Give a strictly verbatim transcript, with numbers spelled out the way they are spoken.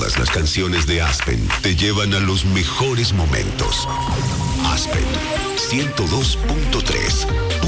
Todas las canciones de Aspen te llevan a los mejores momentos. Aspen ciento dos punto tres,